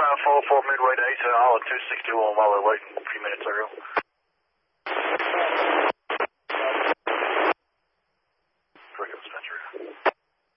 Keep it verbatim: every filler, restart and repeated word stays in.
nine four four midway to eight, uh, all at two sixty-one while we're waiting a few minutes ago.